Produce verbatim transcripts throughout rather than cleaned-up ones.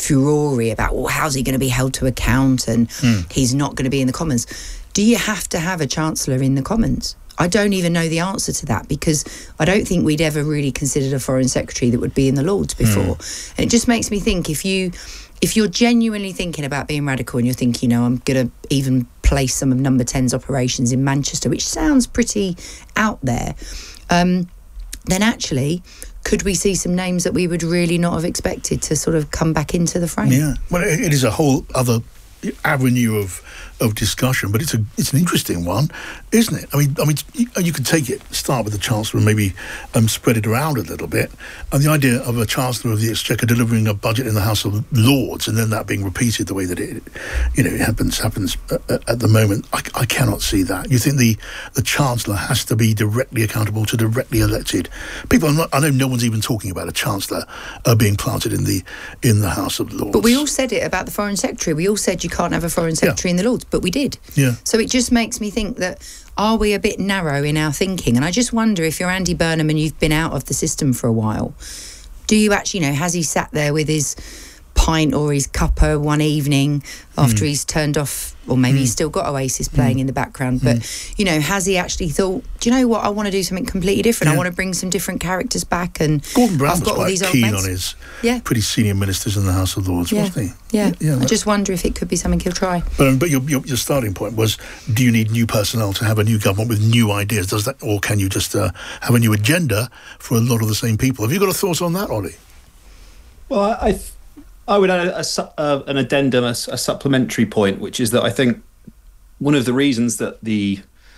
furore about, well, how's he going to be held to account, and mm. he's not going to be in the Commons. Do you have to have a Chancellor in the Commons? I don't even know the answer to that, because I don't think we'd ever really considered a Foreign Secretary that would be in the Lords before. Mm. And it just makes me think, if you... If you're genuinely thinking about being radical and you're thinking, you know, I'm going to even place some of Number ten's operations in Manchester, which sounds pretty out there, um, then actually, could we see some names that we would really not have expected to sort of come back into the frame? Yeah, well, it, it is a whole other avenue of of discussion, but it's a it's an interesting one, isn't it? I mean, I mean, you, you could take it, start with the Chancellor, and maybe um, spread it around a little bit. And the idea of a Chancellor of the Exchequer delivering a budget in the House of Lords, and then that being repeated the way that it, you know, it happens happens at, at the moment, I, I cannot see that. You think the the Chancellor has to be directly accountable to directly elected people? I'm not, I know no one's even talking about a Chancellor uh, being planted in the in the House of Lords. But we all said it about the Foreign Secretary. We all said you can't have a Foreign Secretary yeah. in the Lords, but we did. Yeah. So it just makes me think that, are we a bit narrow in our thinking? And I just wonder, if you're Andy Burnham and you've been out of the system for a while, do you actually, you know, has he sat there with his pint or his cuppa one evening after mm. he's turned off, or maybe mm. he's still got Oasis playing mm. in the background, but mm. you know, has he actually thought, do you know what, I want to do something completely different? Yeah. I want to bring some different characters back. And Gordon Brown I've was got all quite these old keen mates. on his yeah. pretty senior ministers in the House of Lords, yeah. wasn't he? Yeah, yeah, yeah I just wonder if it could be something he'll try. But, um, but your, your your starting point was, do you need new personnel to have a new government with new ideas? Does that, or can you just uh, have a new agenda for a lot of the same people? Have you got a thought on that, Ollie? Well, I. Th- I would add a, a, uh, an addendum, a, a supplementary point, which is that I think one of the reasons that the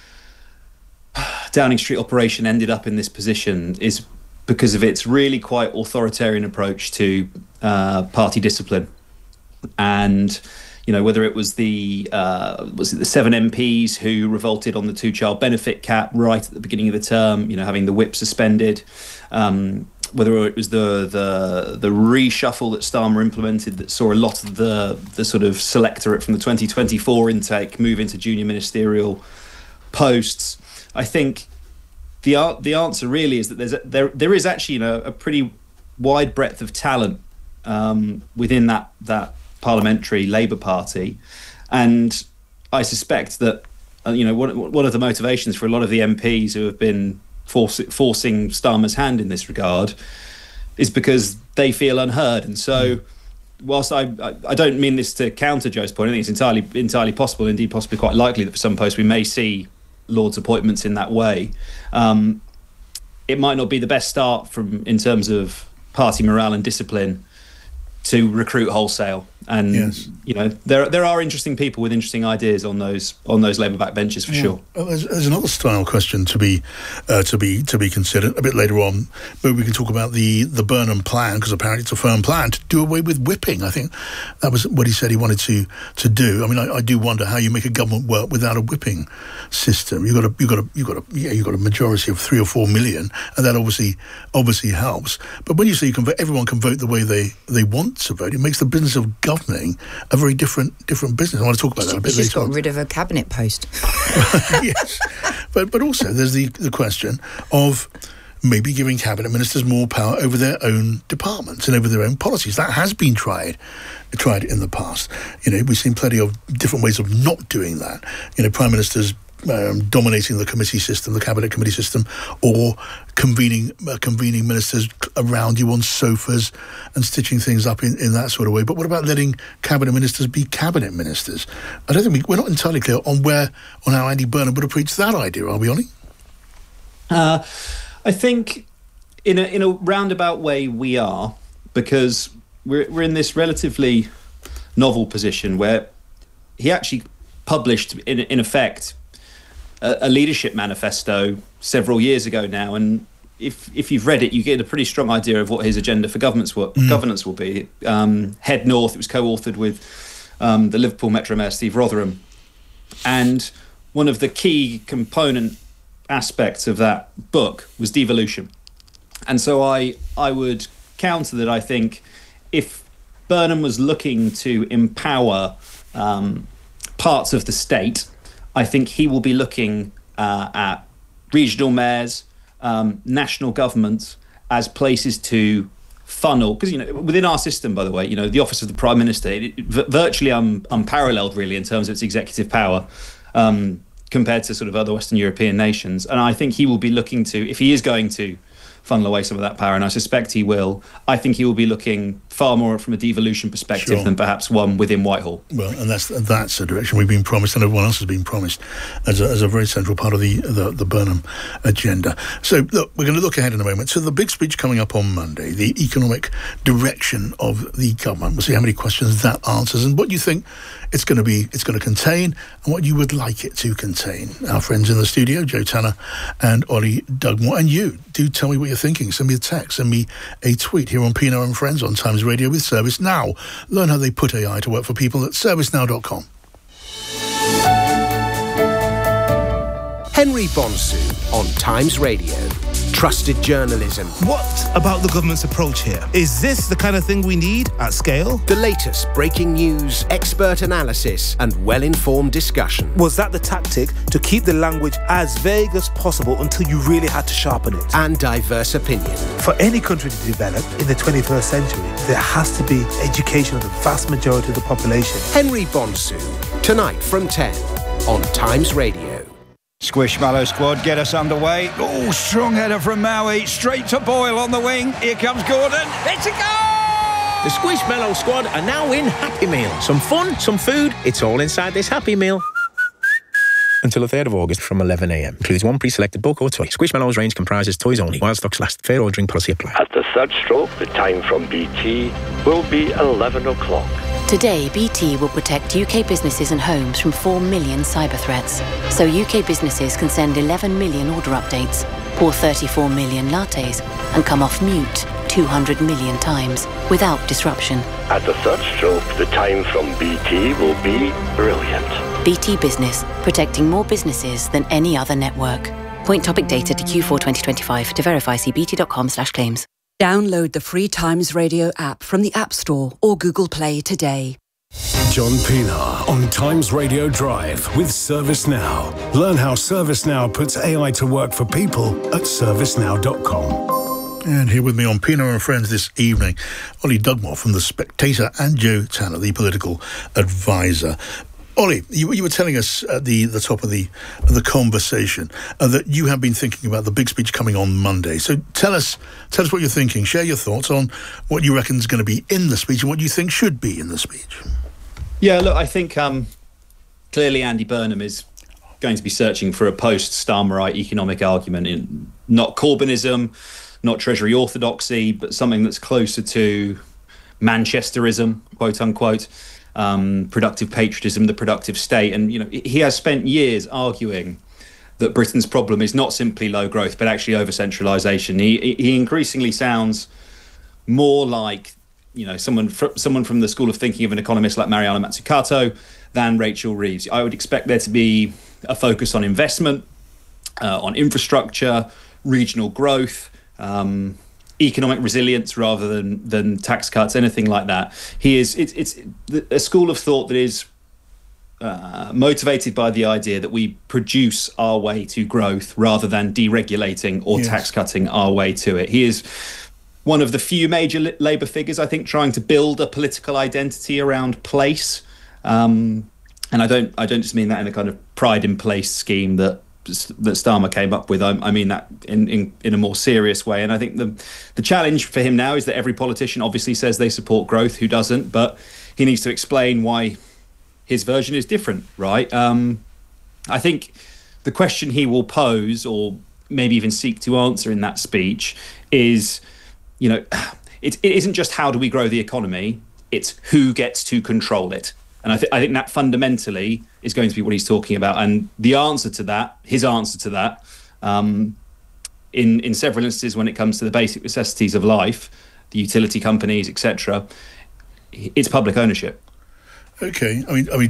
Downing Street operation ended up in this position is because of its really quite authoritarian approach to uh, party discipline. And, you know, whether it was the uh, was it the seven M Ps who revolted on the two-child benefit cap right at the beginning of the term, you know, having the whip suspended, um, whether it was the the the reshuffle that Starmer implemented that saw a lot of the the sort of selectorate from the twenty twenty-four intake move into junior ministerial posts. I think the the answer really is that there's a, there there is actually, you know, a pretty wide breadth of talent um, within that that parliamentary Labour Party, and I suspect that uh, you know one one of the motivations for a lot of the M Ps who have been Force, forcing Starmer's hand in this regard is because they feel unheard. And so, whilst I, I, I don't mean this to counter Joe's point, I think it's entirely entirely possible, indeed possibly quite likely, that for some posts we may see Lords appointments in that way. Um, it might not be the best start from in terms of party morale and discipline to recruit wholesale. And yes. you know, there there are interesting people with interesting ideas on those on those Labour backbenches for yeah. sure. Well, there's, there's another style question to be uh, to be to be considered a bit later on, but we can talk about the the Burnham plan, because apparently it's a firm plan to do away with whipping. I think that was what he said he wanted to to do. I mean, I, I do wonder how you make a government work without a whipping system. You got a you got a you got a yeah you got a majority of three or four million, and that obviously obviously helps. But when you say you can vote, everyone can vote the way they they want to vote, it makes the business of governing a very different different business. I want to talk about that a bit later. Just got rid of a cabinet post. Yes, but but also there's the the question of maybe giving cabinet ministers more power over their own departments and over their own policies. That has been tried tried in the past. You know, we've seen plenty of different ways of not doing that. You know, prime ministers Um, dominating the committee system, the cabinet committee system, or convening uh, convening ministers around you on sofas and stitching things up in, in that sort of way. But what about letting cabinet ministers be cabinet ministers? I don't think we, we're not entirely clear on where on how Andy Burnham would have preached that idea. Are we, Ollie? Uh, I think in a in a roundabout way we are, because we're we're in this relatively novel position where he actually published in in effect a, a leadership manifesto several years ago now, and if if you've read it, you get a pretty strong idea of what his agenda for governance will, mm. governance will be. Um, Head North, it was co-authored with um, the Liverpool Metro Mayor Steve Rotherham, and one of the key component aspects of that book was devolution. And so I I would counter that. I think if Burnham was looking to empower um, parts of the state, I think he will be looking uh, at regional mayors, um, national governments as places to funnel, because, you know, within our system, by the way, you know, the office of the Prime Minister, it, it, virtually un, unparalleled, really, in terms of its executive power, um, compared to sort of other Western European nations. And I think he will be looking to, if he is going to funnel away some of that power, and I suspect he will, I think he will be looking far more from a devolution perspective sure. than perhaps one within Whitehall. Well, and that's that's a direction we've been promised, and everyone else has been promised as a, as a very central part of the, the the Burnham agenda. So, look, we're going to look ahead in a moment. So the big speech coming up on Monday, the economic direction of the government. We'll see how many questions that answers and what you think it's going to be, it's going to contain, and what you would like it to contain. Our friends in the studio, Joe Tanner and Ollie Dugmore, and you, do tell me what you're thinking. Send me a text, send me a tweet here on Pino and Friends on Times Radio with ServiceNow. Learn how they put A I to work for people at service now dot com. Henry Bonsu on Times Radio. Trusted journalism. What about the government's approach here? Is this the kind of thing we need at scale? The latest breaking news, expert analysis, and well-informed discussion. Was that the tactic to keep the language as vague as possible until you really had to sharpen it? And diverse opinion. For any country to develop in the twenty-first century, there has to be education of the vast majority of the population. Henry Bonsu, tonight from ten on Times Radio. Squishmallow squad get us underway. Oh, strong header from Maui, straight to Boyle on the wing. Here comes Gordon. It's a goal! The Squishmallow squad are now in Happy Meal. Some fun, some food, it's all inside this Happy Meal. Until the third of August from eleven a m. Includes one pre-selected book or toy. Squishmallows range comprises toys only, while stocks last. Fair ordering policy apply. At the third stroke, the time from B T will be eleven o'clock. Today, B T will protect U K businesses and homes from four million cyber threats. So U K businesses can send eleven million order updates, pour thirty-four million lattes, and come off mute two hundred million times without disruption. At the third stroke, the time from B T will be brilliant. B T Business, protecting more businesses than any other network. Point topic data to Q four twenty twenty-five. To verify, see bt.com slash claims. Download the free Times Radio app from the App Store or Google Play today. John Pina on Times Radio Drive with ServiceNow. Learn how ServiceNow puts A I to work for people at service now dot com. And here with me on Pino and Friends this evening, Ollie Dugmore from The Spectator and Joe Tanner, the political advisor. Ollie, you, you were telling us at the, the top of the the conversation uh, that you have been thinking about the big speech coming on Monday. So tell us tell us what you're thinking. Share your thoughts on what you reckon is going to be in the speech and what you think should be in the speech. Yeah, look, I think um, clearly Andy Burnham is going to be searching for a post-Starmerite economic argument, in not Corbynism, not Treasury orthodoxy, but something that's closer to Manchesterism, quote unquote. Um, productive patriotism, the productive state. And, you know, he has spent years arguing that Britain's problem is not simply low growth, but actually over-centralisation. He, he increasingly sounds more like, you know, someone, fr- someone from the school of thinking of an economist like Mariana Mazzucato than Rachel Reeves. I would expect there to be a focus on investment, uh, on infrastructure, regional growth, um, economic resilience rather than than tax cuts, anything like that. He is it's it's a school of thought that is uh, motivated by the idea that we produce our way to growth rather than deregulating or yes. tax cutting our way to it. He is one of the few major Labour figures, I think, trying to build a political identity around place. Um, and I don't I don't just mean that in a kind of pride in place scheme that that Starmer came up with. I, I mean that in, in, in a more serious way. And I think the the challenge for him now is that every politician obviously says they support growth, who doesn't, but he needs to explain why his version is different, right? Um, I think the question he will pose, or maybe even seek to answer in that speech, is, you know, it, it isn't just how do we grow the economy, it's who gets to control it. And I, th- I think that fundamentally is going to be what he's talking about. And the answer to that, his answer to that, um, in, in several instances when it comes to the basic necessities of life, the utility companies, et cetera, it's public ownership. Okay. I mean, I mean,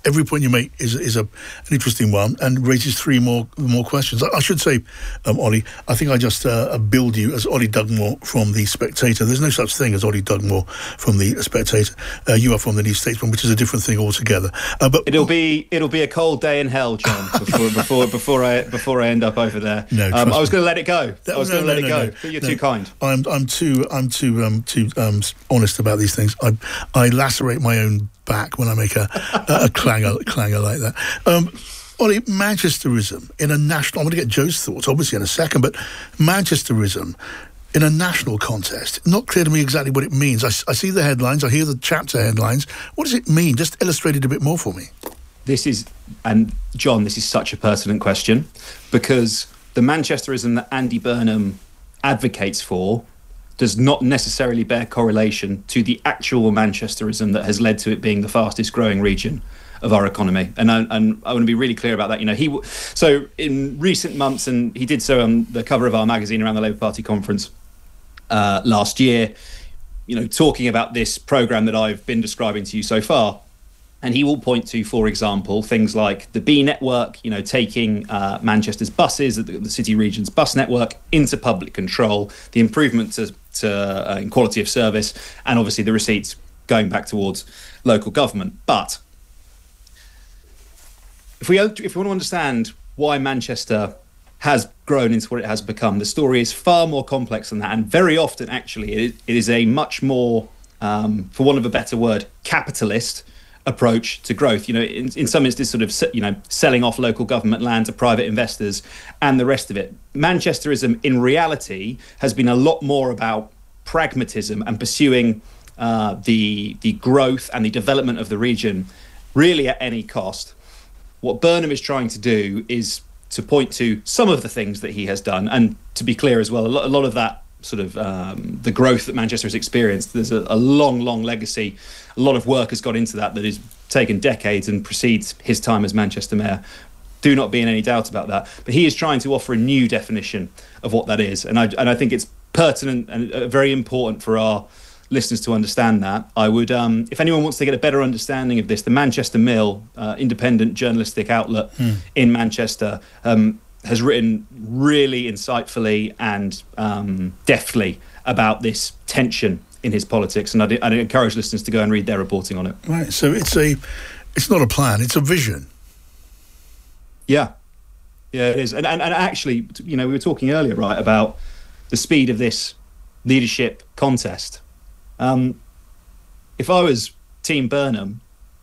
every point you make is is a an interesting one and raises three more more questions. I, I should say, um, Ollie, I think I just uh, billed you as Ollie Dugmore from The Spectator. There's no such thing as Ollie Dugmore from The Spectator. Uh, you are from The New Statesman, which is a different thing altogether. Uh, but it'll be it'll be a cold day in hell, John, before before before I before I end up over there. No, um, I was going to let it go. That, I was no, going to no, let no, it go. no, but you're no. too kind. I'm I'm too I'm too um too um honest about these things. I I lacerate my own back when I make a a, a clanger clanger like that. Um, Ollie, Manchesterism in a national. I'm going to get Joe's thoughts obviously in a second, but Manchesterism in a national context, not clear to me exactly what it means. I, I see the headlines, I hear the chapter headlines. What does it mean? Just illustrate it a bit more for me. This is, and John, this is such a pertinent question, because the Manchesterism that Andy Burnham advocates for does not necessarily bear correlation to the actual Manchesterism that has led to it being the fastest growing region of our economy. And I, and I want to be really clear about that. You know, he so in recent months, and he did so on the cover of our magazine around the Labour Party conference uh, last year, you know, talking about this programme that I've been describing to you so far. And he will point to, for example, things like the B network, you know, taking uh, Manchester's buses, the, the city region's bus network, into public control, the improvement to, to uh, in quality of service, and obviously the receipts going back towards local government. But if we if we want to understand why Manchester has grown into what it has become, the story is far more complex than that, and very often, actually, it, it is a much more, um, for want of a better word, capitalist approach to growth. You know, in, in some instances, sort of, you know, selling off local government land to private investors and the rest of it. Manchesterism, in reality, has been a lot more about pragmatism and pursuing uh, the the growth and the development of the region, really at any cost. What Burnham is trying to do is to point to some of the things that he has done, and to be clear as well, a lot, a lot of that sort of um, the growth that Manchester has experienced, there's a, a long, long legacy. A lot of work has got into that that has taken decades and precedes his time as Manchester Mayor. Do not be in any doubt about that. But he is trying to offer a new definition of what that is. And I, and I think it's pertinent and uh, very important for our listeners to understand that. I would, um, if anyone wants to get a better understanding of this, the Manchester Mill, uh, independent journalistic outlet mm. in Manchester, um, has written really insightfully and um, deftly about this tension in his politics, and I'd, I'd encourage listeners to go and read their reporting on it. Right, so it's a, it's not a plan, it's a vision. Yeah, yeah, it is. And, and and actually, you know, we were talking earlier, right, about the speed of this leadership contest. Um, if I was Team Burnham,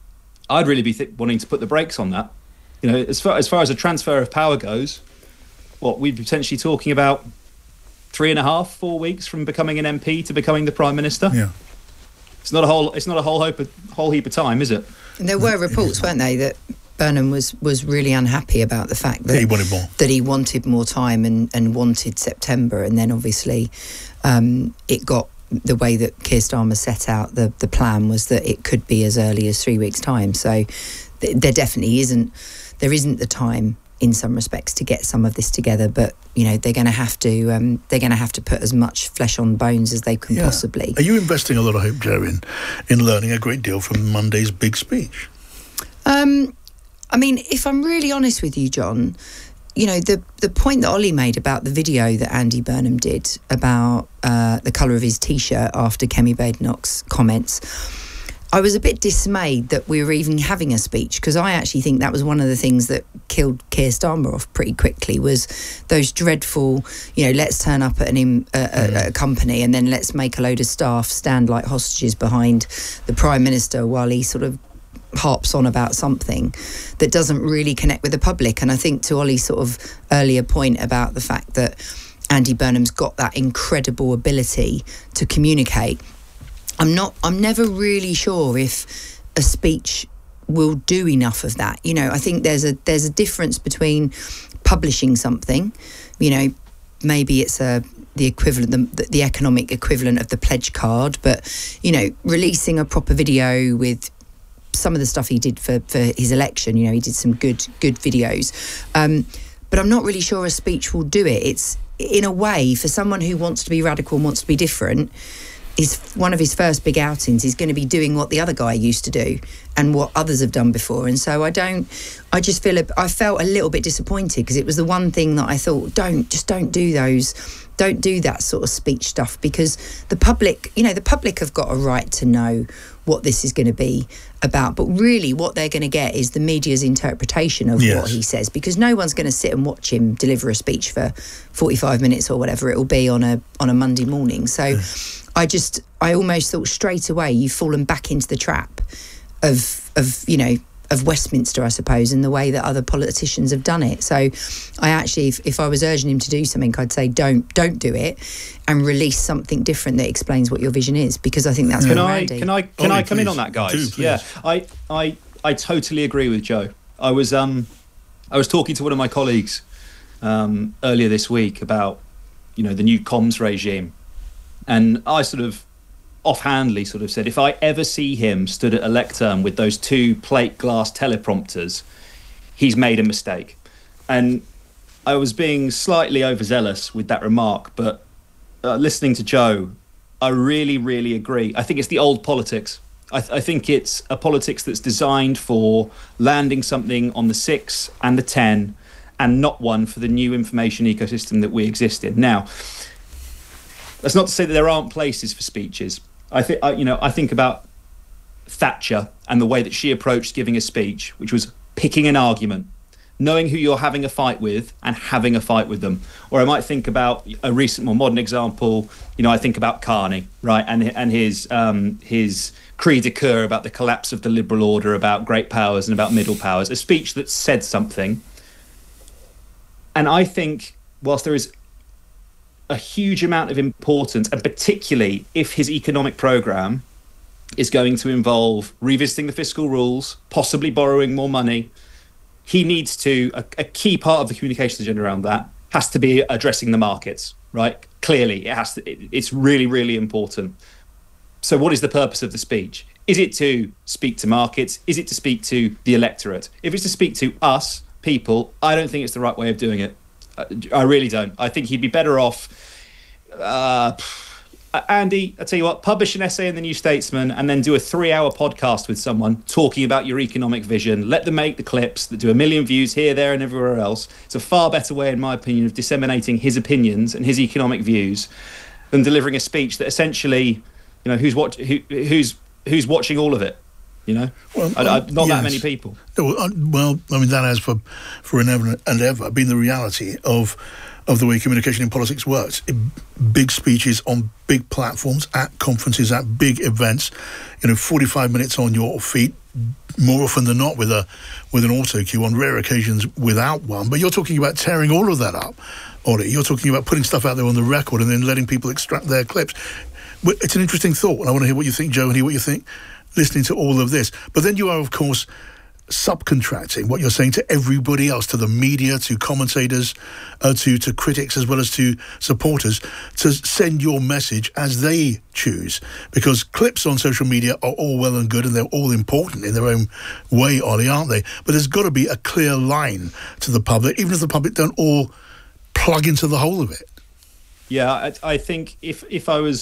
I'd really be th- wanting to put the brakes on that. You know, as far as far as a transfer of power goes, what we'd be potentially talking about three and a half, four weeks from becoming an M P to becoming the Prime Minister. Yeah, it's not a whole, it's not a whole hope, of, whole heap of time, is it? And there were reports, weren't they, that Burnham was was really unhappy about the fact that he wanted more, that he wanted more time and, and wanted September, and then obviously um, it got the way that Keir Starmer set out the the plan was that it could be as early as three weeks' time. So th- there definitely isn't there isn't the time in some respects to get some of this together, but you know they're going to have to um, they're going to have to put as much flesh on bones as they can yeah. possibly. Are you investing a lot of hope, Joe, in in learning a great deal from Monday's big speech? Um, I mean, if I'm really honest with you, John, you know, the the point that Ollie made about the video that Andy Burnham did about uh, the colour of his T-shirt after Kemi Badenoch's comments, I was a bit dismayed that we were even having a speech, because I actually think that was one of the things that killed Keir Starmer off pretty quickly, was those dreadful, you know, let's turn up at, an im, uh, mm. a, a company and then let's make a load of staff stand like hostages behind the Prime Minister while he sort of harps on about something that doesn't really connect with the public. And I think to Ollie's sort of earlier point about the fact that Andy Burnham's got that incredible ability to communicate, I'm not I'm never really sure if a speech will do enough of that. You know, I think there's a there's a difference between publishing something, you know, maybe it's a the equivalent the, the economic equivalent of the pledge card, but you know, releasing a proper video with some of the stuff he did for, for his election, you know, he did some good good videos. Um, but I'm not really sure a speech will do it. It's, in a way, for someone who wants to be radical and wants to be different, his one of his first big outings, he's going to be doing what the other guy used to do and what others have done before. And so I don't, I just feel, a, I felt a little bit disappointed because it was the one thing that I thought, don't, just don't do those, don't do that sort of speech stuff, because the public, you know, the public have got a right to know what this is going to be about. But really what they're going to get is the media's interpretation of yes. what he says, because no one's going to sit and watch him deliver a speech for forty-five minutes or whatever it will be on a on a Monday morning. So yes. I just, I almost thought straight away you've fallen back into the trap of, of you know, of Westminster, I suppose, in the way that other politicians have done it. So I actually, if, if I was urging him to do something, I'd say don't don't do it and release something different that explains what your vision is, because I think that's can what I, Randy. Can I can Ollie, I come please. in on that, guys? Do, yeah, I, I I totally agree with Joe. I was um I was talking to one of my colleagues um, earlier this week about, you know, the new comms regime, and I sort of offhandedly sort of said, if I ever see him stood at a lectern with those two plate glass teleprompters, he's made a mistake. And I was being slightly overzealous with that remark, but uh, listening to Joe, I really, really agree. I think it's the old politics. I, th- I think it's a politics that's designed for landing something on the six and the ten, and not one for the new information ecosystem that we exist in. Now, that's not to say that there aren't places for speeches. I think, you know, I think about Thatcher and the way that she approached giving a speech, which was picking an argument, knowing who you're having a fight with and having a fight with them. Or I might think about a recent, more modern example. You know, I think about Carney, right, and and his um, his cri de coeur about the collapse of the liberal order, about great powers and about middle powers. A speech that said something. And I think, whilst there is a huge amount of importance, and particularly if his economic programme is going to involve revisiting the fiscal rules, possibly borrowing more money, he needs to, a, a key part of the communications agenda around that has to be addressing the markets, right? Clearly, it has to, it, it's really, really important. So what is the purpose of the speech? Is it to speak to markets? Is it to speak to the electorate? If it's to speak to us, people, I don't think it's the right way of doing it. I really don't. I think he'd be better off. Uh, Andy, I tell you what, publish an essay in the New Statesman and then do a three-hour podcast with someone talking about your economic vision. Let them make the clips that do a million views here, there, and everywhere else. It's a far better way, in my opinion, of disseminating his opinions and his economic views than delivering a speech that essentially, you know, who's watch, who, who's who's watching all of it. You know, well, I, I, not yes. that many people. No, well, I mean, that has for for an ever and ever been the reality of of the way communication in politics works. Big speeches on big platforms, at conferences, at big events. You know, forty-five minutes on your feet, more often than not with a with an auto cue. On rare occasions, without one. But you're talking about tearing all of that up, Ollie. You're talking about putting stuff out there on the record and then letting people extract their clips. It's an interesting thought, and I want to hear what you think, Joe, and hear what you think listening to all of this. But then you are, of course, subcontracting what you're saying to everybody else, to the media, to commentators, uh, to, to critics, as well as to supporters, to send your message as they choose. Because clips on social media are all well and good, and they're all important in their own way, Ollie, aren't they? But there's got to be a clear line to the public, even if the public don't all plug into the whole of it. Yeah, I, I think if if I was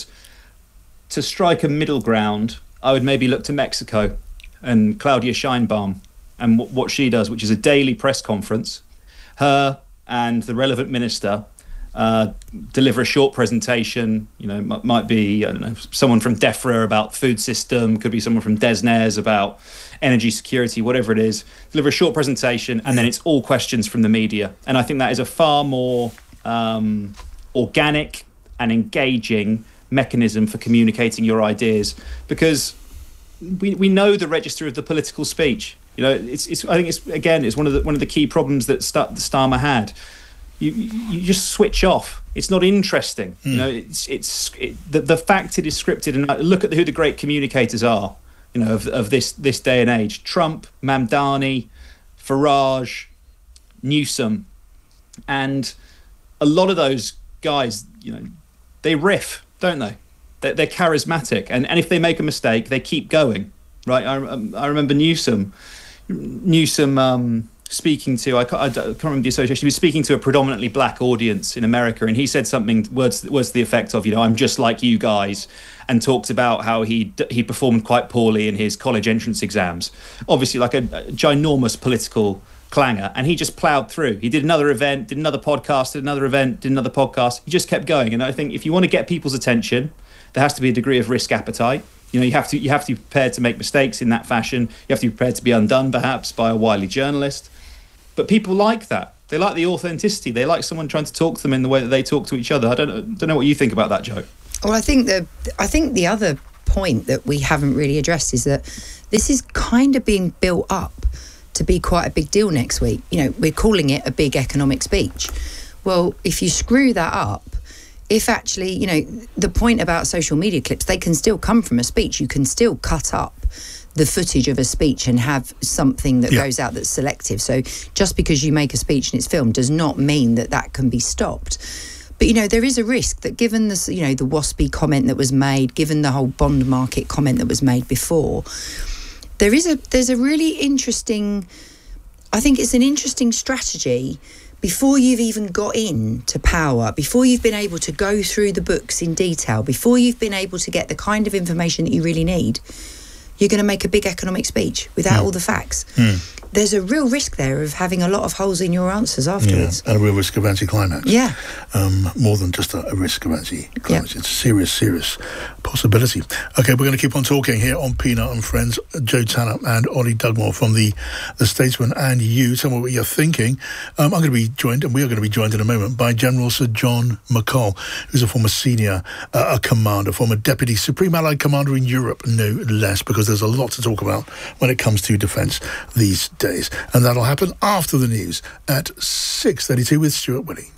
to strike a middle ground, I would maybe look to Mexico and Claudia Sheinbaum and w- what she does, which is a daily press conference. Her and the relevant minister uh, deliver a short presentation. You know, m- might be, I don't know, someone from DEFRA about food system, could be someone from DESNES about energy security, whatever it is. Deliver a short presentation, and then it's all questions from the media. And I think that is a far more um, organic and engaging mechanism for communicating your ideas, because we we know the register of the political speech. You know, it's it's I think it's again it's one of the one of the key problems that St- Starmer had. You you just switch off. It's not interesting. Mm. You know, it's it's it, the the fact it is scripted. And look at who the great communicators are. You know, of of this this day and age: Trump, Mamdani, Farage, Newsom, and a lot of those guys. You know, they riff, don't they? They're, they're charismatic, and, and if they make a mistake, they keep going, right? I, I remember Newsom, Newsom um, speaking to, I can't, I can't remember the association, he was speaking to a predominantly black audience in America, and he said something, words, words to the effect of, you know, I'm just like you guys, and talked about how he he performed quite poorly in his college entrance exams. Obviously, like a, a ginormous political clangor, and he just ploughed through. He did another event, did another podcast, did another event, did another podcast. He just kept going. And I think if you want to get people's attention, there has to be a degree of risk appetite. You know, you have to you have to be prepared to make mistakes in that fashion. You have to be prepared to be undone, perhaps, by a wily journalist. But people like that. They like the authenticity. They like someone trying to talk to them in the way that they talk to each other. I don't don't know what you think about that, Joe. Well, I think the I think the other point that we haven't really addressed is that this is kind of being built up to be quite a big deal next week. You know, we're calling it a big economic speech. Well, if you screw that up, if actually, you know, the point about social media clips, they can still come from a speech. You can still cut up the footage of a speech and have something that yeah. goes out that's selective. So just because you make a speech and it's filmed does not mean that that can be stopped. But, you know, there is a risk that given the, you know, the WASPy comment that was made, given the whole bond market comment that was made before, there is a there's a really interesting, I think it's an interesting strategy before you've even got into power, before you've been able to go through the books in detail, before you've been able to get the kind of information that you really need, you're going to make a big economic speech without mm. all the facts. Mm. There's a real risk there of having a lot of holes in your answers afterwards. Yeah, and a real risk of anti-climax. Yeah. Um, more than just a, a risk of anti-climax. Yeah. It's a serious, serious possibility. OK, we're going to keep on talking here on Peanut and Friends. Joe Tanner and Ollie Dugmore from the, the Statesman, and you. Tell me what you're thinking. Um, I'm going to be joined, and we are going to be joined in a moment, by General Sir John McCall, who's a former senior uh, commander, former Deputy Supreme Allied Commander in Europe, no less, because there's a lot to talk about when it comes to defence these days. And that'll happen after the news at six thirty-two with Stuart Willey.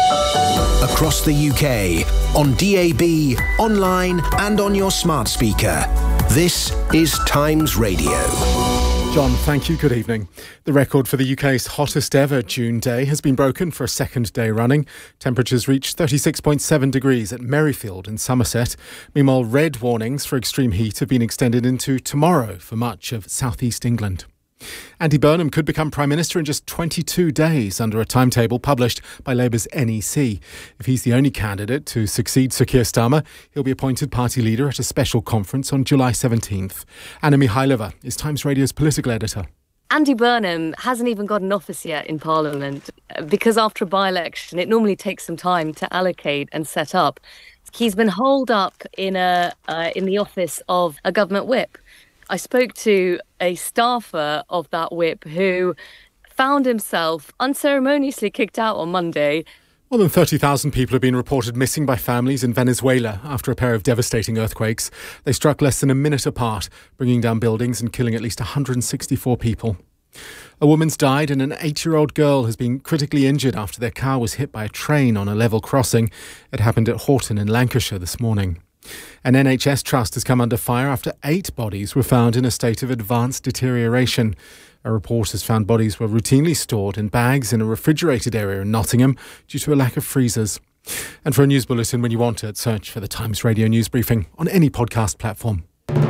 Across the U K, on D A B, online and on your smart speaker. This is Times Radio. John, thank you. Good evening. The record for the U K's hottest ever June day has been broken for a second day running. Temperatures reached thirty-six point seven degrees at Merrifield in Somerset. Meanwhile, red warnings for extreme heat have been extended into tomorrow for much of southeast England. Andy Burnham could become Prime Minister in just twenty-two days under a timetable published by Labour's N E C. If he's the only candidate to succeed Sir Keir Starmer, he'll be appointed party leader at a special conference on July seventeenth. Anna Mihailova is Times Radio's political editor. Andy Burnham hasn't even got an office yet in Parliament because after a by-election it normally takes some time to allocate and set up. He's been holed up in, a, uh, in the office of a government whip. I spoke to a staffer of that whip who found himself unceremoniously kicked out on Monday. More than thirty thousand people have been reported missing by families in Venezuela after a pair of devastating earthquakes. They struck less than a minute apart, bringing down buildings and killing at least one hundred sixty-four people. A woman's died and an eight-year-old girl has been critically injured after their car was hit by a train on a level crossing. It happened at Horton in Lancashire this morning. An N H S trust has come under fire after eight bodies were found in a state of advanced deterioration. A report has found bodies were routinely stored in bags in a refrigerated area in Nottingham due to a lack of freezers. And for a news bulletin when you want it, search for the Times Radio News Briefing on any podcast platform.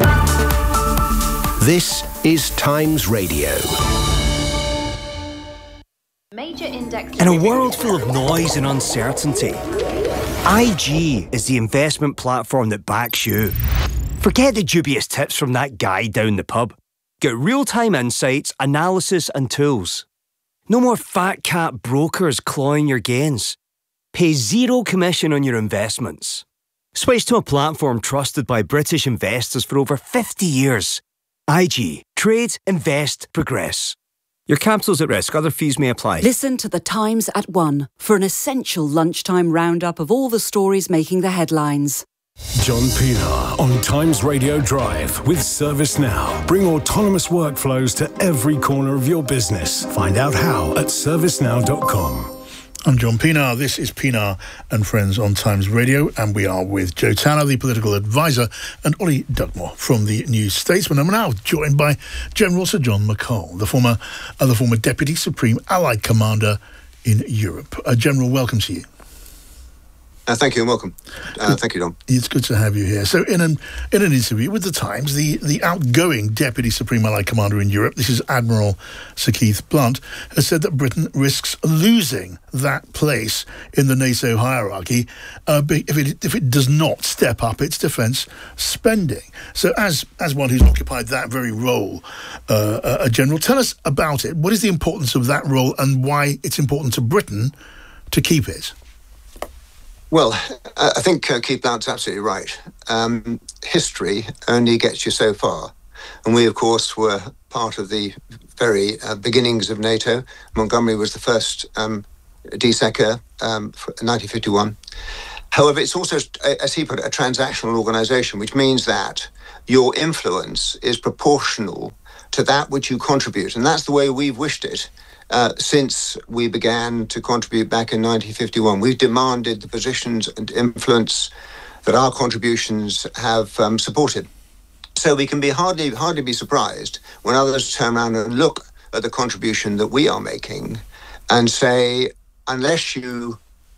This is Times Radio. Major index. In a world full of noise and uncertainty, I G is the investment platform that backs you. Forget the dubious tips from that guy down the pub. Get real-time insights, analysis and tools. No more fat cat brokers clawing your gains. Pay zero commission on your investments. Switch to a platform trusted by British investors for over fifty years. I G. Trade, invest, progress. Your capital's at risk. Other fees may apply. Listen to The Times at one for an essential lunchtime roundup of all the stories making the headlines. John Pienaar on Times Radio Drive with ServiceNow. Bring autonomous workflows to every corner of your business. Find out how at service now dot com. I'm John Pienaar. This is Pienaar and Friends on Times Radio, and we are with Joe Tanner, the political advisor, and Ollie Dugmore from the New Statesman. I'm now joined by General Sir John McCall, the former, uh, the former Deputy Supreme Allied Commander in Europe. Uh, General, welcome to you. Uh, thank you and welcome. Uh, thank you, Dom. It's good to have you here. So in an in an interview with The Times, the, the outgoing Deputy Supreme Allied Commander in Europe, this is Admiral Sir Keith Blunt, has said that Britain risks losing that place in the NATO hierarchy uh, if it if it does not step up its defence spending. So as as one who's occupied that very role, uh, a General, tell us about it. What is the importance of that role and why it's important to Britain to keep it? Well, I think uh, Keith Blunt's absolutely right. Um, history only gets you so far. And we, of course, were part of the very uh, beginnings of NATO. Montgomery was the first um, D SECA um, in nineteen fifty-one. However, it's also, as he put it, a transactional organisation, which means that your influence is proportional to that which you contribute. And that's the way we've wished it. Uh, since we began to contribute back in nineteen fifty-one, we've demanded the positions and influence that our contributions have um, supported. So we can be hardly hardly be surprised when others turn around and look at the contribution that we are making and say, unless you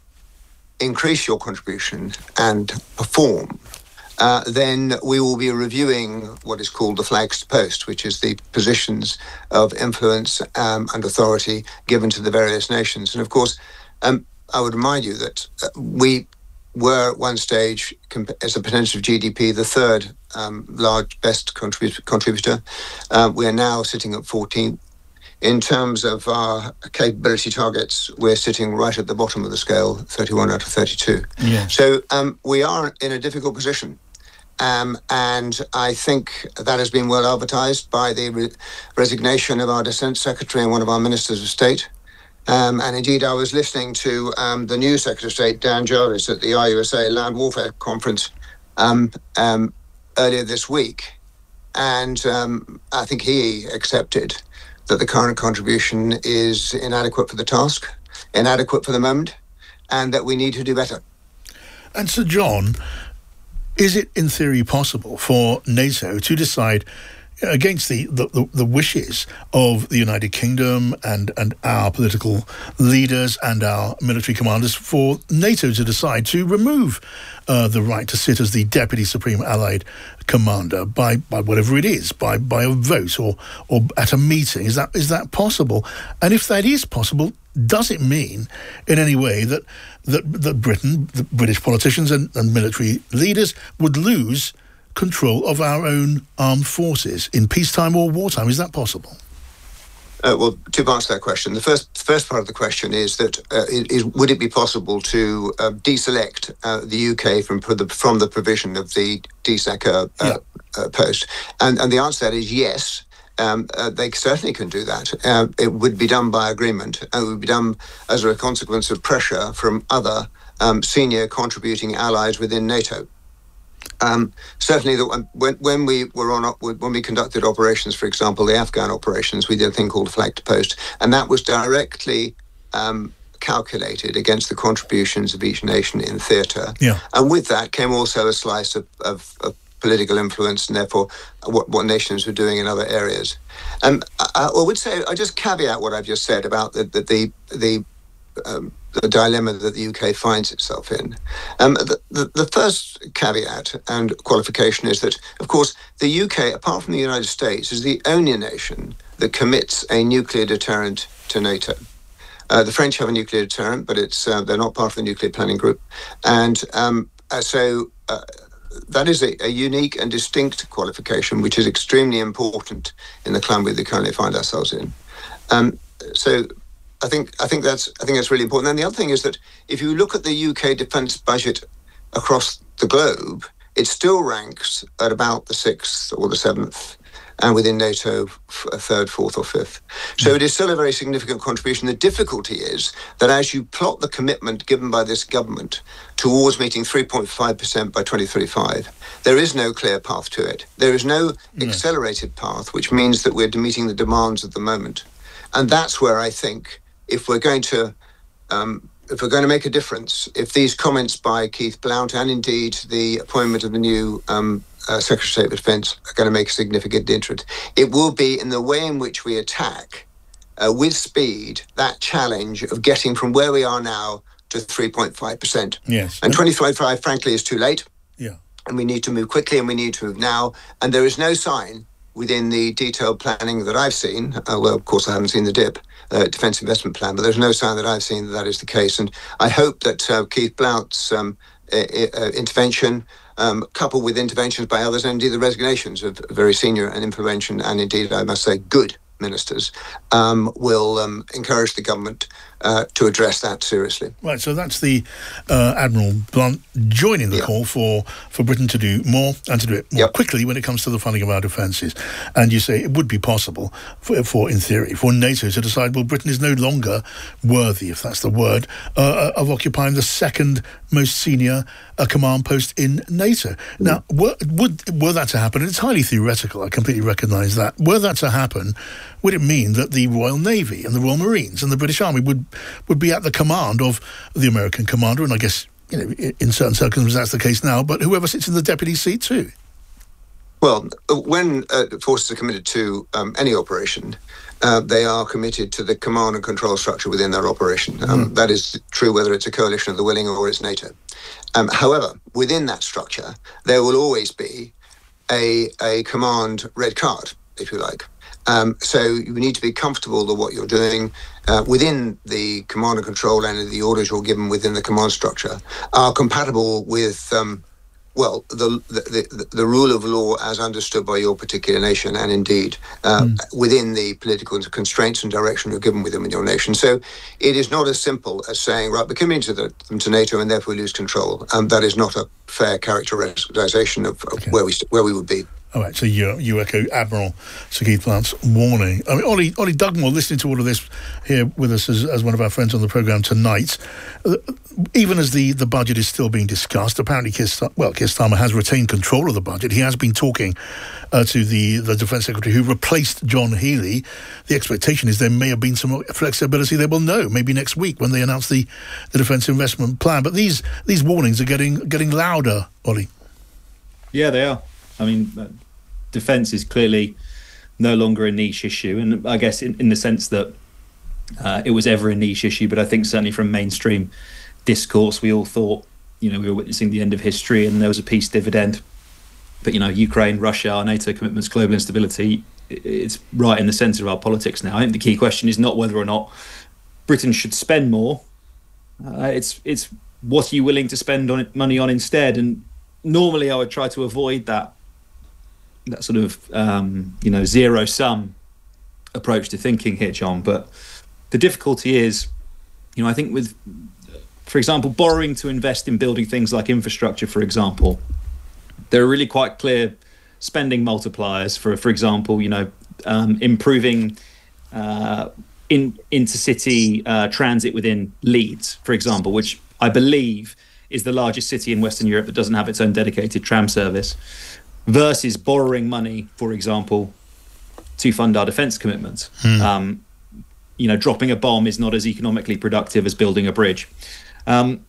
increase your contribution and perform, Uh, then we will be reviewing what is called the flagged post, which is the positions of influence um, and authority given to the various nations. And of course, um, I would remind you that uh, we were at one stage, comp- as a percentage of G D P, the third um, large, best contrib- contributor. Uh, we are now sitting at fourteenth. In terms of our capability targets, we're sitting right at the bottom of the scale, thirty-one out of thirty-two. Yeah. So um, we are in a difficult position. Um, and I think that has been well advertised by the re- resignation of our Defence Secretary and one of our Ministers of State. Um, and indeed, I was listening to um, the new Secretary of State, Dan Jarvis, at the I U S A Land Warfare Conference um, um, earlier this week. And um, I think he accepted that the current contribution is inadequate for the task, inadequate for the moment, and that we need to do better. And Sir John, is it in theory possible for NATO to decide, against the, the, the wishes of the United Kingdom and, and our political leaders and our military commanders, for NATO to decide to remove uh, the right to sit as the Deputy Supreme Allied Commander by, by whatever it is, by, by a vote or or at a meeting? Is that is that possible? And if that is possible, does it mean in any way that that, that Britain, the British politicians and, and military leaders would lose control of our own armed forces in peacetime or wartime? Is that possible? Uh, well, two parts to that question. The first first part of the question is that uh, is would it be possible to uh, deselect uh, the U K from the, from the provision of the D SECA uh, yeah. uh, post? And, and the answer to that is yes. Um, uh, they certainly can do that. Uh, it would be done by agreement, and it would be done as a consequence of pressure from other um, senior contributing allies within NATO. Um, certainly, the, when, when we were on, when we conducted operations, for example, the Afghan operations, we did a thing called flagged post, and that was directly um, calculated against the contributions of each nation in theatre. Yeah. And with that came also a slice of, of, of political influence, and therefore what, what nations were doing in other areas. And I, I would say, I just caveat what I've just said about the the the, the um, the dilemma that the U K finds itself in. Um, the, the, the first caveat and qualification is that, of course, the U K, apart from the United States, is the only nation that commits a nuclear deterrent to NATO. Uh, the French have a nuclear deterrent, but it's uh, they're not part of the nuclear planning group. And um, uh, so uh, that is a, a unique and distinct qualification, which is extremely important in the climate we currently find ourselves in. Um, so I think I think that's I think that's really important. And the other thing is that if you look at the U K defence budget across the globe, it still ranks at about the sixth or the seventh, and within NATO, a third, fourth, or fifth. So it is still a very significant contribution. The difficulty is that as you plot the commitment given by this government towards meeting three point five percent by twenty thirty-five, there is no clear path to it. There is no yeah. accelerated path, which means that we're meeting the demands of the moment. And that's where I think if we're going to um, if we're going to make a difference, if these comments by Keith Blount and indeed the appointment of the new um, uh, Secretary of State for Defence are going to make a significant difference, it will be in the way in which we attack uh, with speed that challenge of getting from where we are now to three point five percent. Yes. And twenty twenty-five, frankly, is too late. Yeah. And we need to move quickly, and we need to move now. And there is no sign within the detailed planning that I've seen, uh, well, of course, I haven't seen the D I P, uh, Defence Investment Plan, but there's no sign that I've seen that that is the case. And I hope that uh, Keith Blount's um, uh, intervention, um, coupled with interventions by others, and indeed the resignations of very senior and influential, and indeed, I must say, good ministers, um, will um, encourage the government uh, to address that seriously. Right, so that's the uh, Admiral Blunt joining the yeah. call for, for Britain to do more and to do it more yep. quickly when it comes to the funding of our defences. And you say it would be possible, for, for in theory, for NATO to decide, well, Britain is no longer worthy, if that's the word, uh, of occupying the second most senior uh, command post in NATO. Mm. Now, were, would, were that to happen, and it's highly theoretical, I completely recognise that, were that to happen, would it mean that the Royal Navy and the Royal Marines and the British Army would would be at the command of the American commander? And I guess, you know, in certain circumstances that's the case now, but whoever sits in the deputy seat too. Well, when uh, forces are committed to um, any operation, uh, they are committed to the command and control structure within their operation. Um, mm. That is true whether it's a coalition of the willing or it's NATO. Um, however, within that structure, there will always be a, a command red card, if you like. Um, so you need to be comfortable that what you're doing uh, within the command and control and the orders you're given within the command structure are compatible with, um, well, the, the the the rule of law as understood by your particular nation, and indeed uh, mm. within the political constraints and direction you're given within your nation. So it is not as simple as saying, right, we're coming to, the, to NATO and therefore we lose control. Um, that is not a fair characterization of, of okay. where we where we would be. All right, so you, you echo Admiral Sir Keith Blunt's warning. I mean, Ollie, Ollie Dugmore, listening to all of this here with us as, as one of our friends on the programme tonight, uh, even as the, the budget is still being discussed, apparently Keir, well, Keir Starmer has retained control of the budget. He has been talking uh, to the, the Defence Secretary who replaced John Healey. The expectation is there may have been some flexibility. They will know maybe next week when they announce the, the Defence Investment Plan. But these these warnings are getting getting louder, Ollie. Yeah, they are. I mean, uh, defence is clearly no longer a niche issue, and I guess in, in the sense that uh, it was ever a niche issue, but I think certainly from mainstream discourse, we all thought, you know, we were witnessing the end of history and there was a peace dividend. But, you know, Ukraine, Russia, our NATO commitments, global instability, it's right in the centre of our politics now. I think the key question is not whether or not Britain should spend more. Uh, it's it's what are you willing to spend on it, money on instead? And normally I would try to avoid that that sort of, um, you know, zero-sum approach to thinking here, John. But the difficulty is, you know, I think with, for example, borrowing to invest in building things like infrastructure, for example, there are really quite clear spending multipliers for, for example, you know, um, improving uh, in intercity uh, transit within Leeds, for example, which I believe is the largest city in Western Europe that doesn't have its own dedicated tram service, versus borrowing money, for example, to fund our defence commitments. Hmm. Um, you know, dropping a bomb is not as economically productive as building a bridge. Um,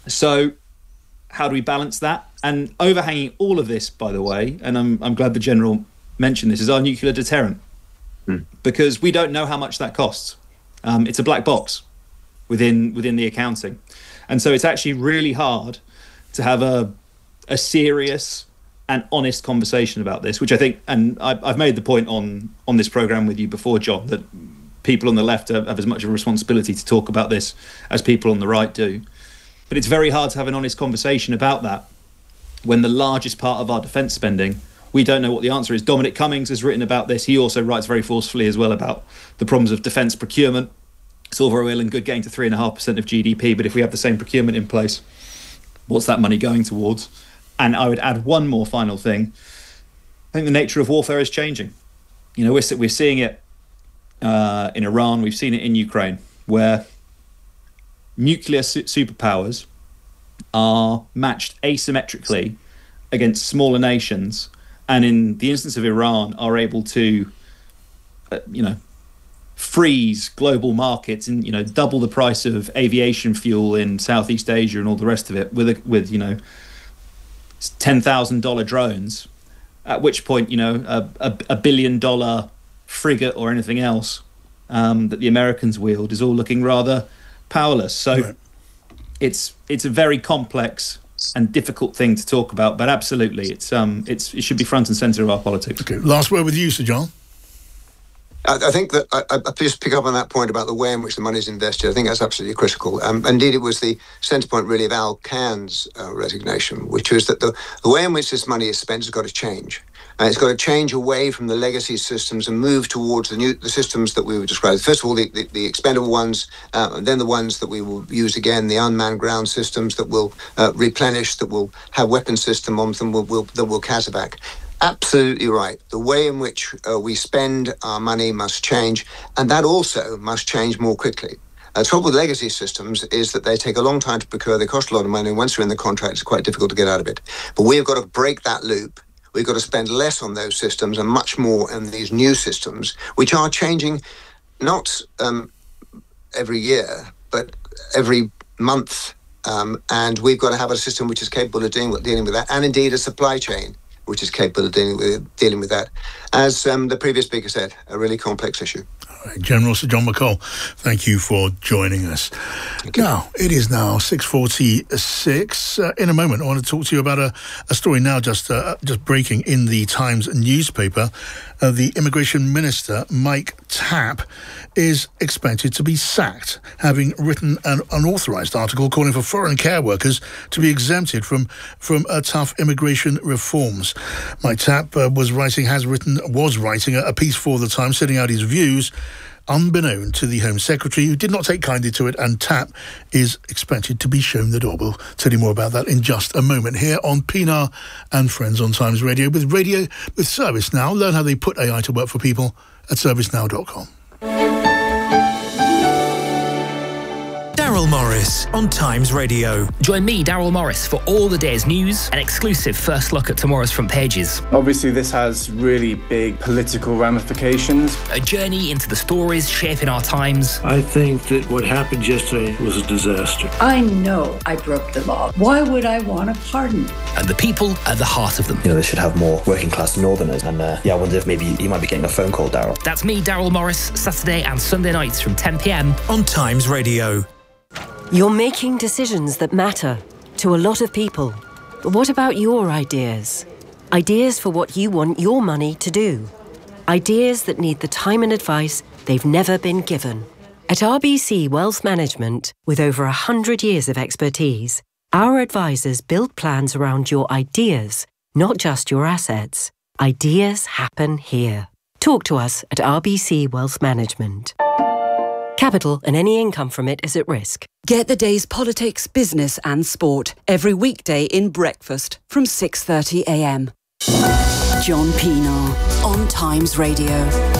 so how do we balance that? And overhanging all of this, by the way, and I'm I'm glad the General mentioned this, is our nuclear deterrent. Hmm. Because we don't know how much that costs. Um, it's a black box within within the accounting. And so it's actually really hard to have a a serious and honest conversation about this, which I think, and I, I've made the point on on this programme with you before, John, that people on the left have, have as much of a responsibility to talk about this as people on the right do. But it's very hard to have an honest conversation about that when the largest part of our defence spending, we don't know what the answer is. Dominic Cummings has written about this. He also writes very forcefully as well about the problems of defence procurement. It's all very well and good getting to three point five percent of G D P, but if we have the same procurement in place, what's that money going towards? And I would add one more final thing. I think the nature of warfare is changing. You know, we're, we're seeing it uh, in Iran, we've seen it in Ukraine, where nuclear su- superpowers are matched asymmetrically against smaller nations, and in the instance of Iran, are able to, uh, you know, freeze global markets and, you know, double the price of aviation fuel in Southeast Asia and all the rest of it with, a, with you know, ten thousand dollars drones, at which point, you know, a, a, a billion dollar frigate or anything else um, that the Americans wield is all looking rather powerless. So right. it's it's a very complex and difficult thing to talk about, but absolutely, it's um, it's it should be front and centre of our politics. Okay, last word with you, Sir John. I, I think that I, I just pick up on that point about the way in which the money is invested. I think that's absolutely critical. Um, indeed, it was the centre point really of Al Cairns' uh, resignation, which was that the, the way in which this money is spent has got to change. And it's got to change away from the legacy systems and move towards the new the systems that we were describing. First of all, the, the, the expendable ones, uh, and then the ones that we will use again, the unmanned ground systems that will uh, replenish, that will have weapon system on them, will, will, that will CASEVAC. Absolutely right. The way in which uh, we spend our money must change, and that also must change more quickly. Uh, the trouble with legacy systems is that they take a long time to procure, they cost a lot of money, and once you're in the contract, it's quite difficult to get out of it. But we've got to break that loop. We've got to spend less on those systems and much more on these new systems, which are changing not um, every year, but every month. Um, and we've got to have a system which is capable of dealing with, dealing with that, and indeed a supply chain which is capable of dealing with, dealing with that. As um, the previous speaker said, a really complex issue. All right, General Sir John McCall, thank you for joining us. Now, it is now six forty-six. Uh, in a moment, I want to talk to you about a, a story now just uh, just breaking in the Times newspaper. Uh, the Immigration Minister, Mike Tapp, is expected to be sacked, having written an unauthorised article calling for foreign care workers to be exempted from, from uh, tough immigration reforms. Mike Tapp uh, was writing, has written, was writing a, a piece for the Times, setting out his views, unbeknown to the Home Secretary, who did not take kindly to it, and Tapp is expected to be shown the door. We'll tell you more about that in just a moment here on Pinar and Friends on Times Radio with radio with ServiceNow. Learn how they put A I to work for people at service now dot com. Daryl Morris on Times Radio. Join me, Daryl Morris, for all the day's news, an exclusive first look at tomorrow's front pages. Obviously, this has really big political ramifications. A journey into the stories shaping our times. I think that what happened yesterday was a disaster. I know I broke the law. Why would I want a pardon? And the people at the heart of them. You know, they should have more working class northerners. And uh, yeah, I wonder if maybe you might be getting a phone call, Daryl. That's me, Daryl Morris, Saturday and Sunday nights from ten p.m. on Times Radio. You're making decisions that matter to a lot of people. But what about your ideas? Ideas for what you want your money to do. Ideas that need the time and advice they've never been given. At R B C Wealth Management, with over one hundred years of expertise, our advisors build plans around your ideas, not just your assets. Ideas happen here. Talk to us at R B C Wealth Management. Capital and any income from it is at risk. Get the day's politics, business and sport every weekday in breakfast from six thirty a m. John Pinar on Times Radio.